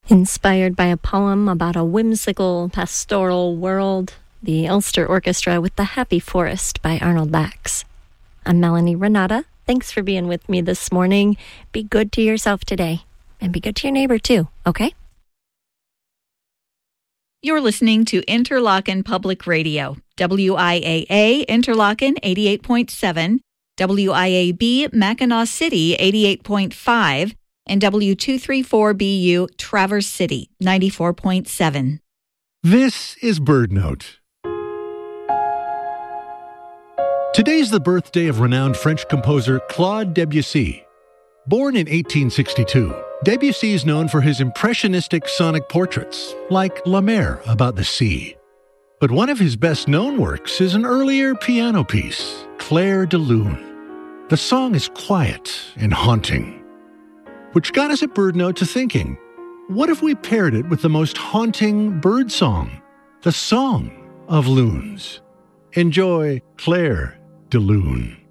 Inspired by a poem about a whimsical pastoral world, the Ulster Orchestra with The Happy Forest by Arnold Bax. I'm Melanie Renata. Thanks for being with me this morning. Be good to yourself today, and be good to your neighbor too, okay? You're listening to Interlochen Public Radio, WIAA Interlochen 88.7, WIAB Mackinac City 88.5, and W234BU Traverse City 94.7. This is BirdNote. Today's the birthday of renowned French composer Claude Debussy. Born in 1862, Debussy is known for his impressionistic sonic portraits, like La Mer about the sea. But one of his best-known works is an earlier piano piece, Clair de Lune. The song is quiet and haunting, which got us at BirdNote to thinking, what if we paired it with the most haunting bird song, the Song of Loons? Enjoy Clair de Lune.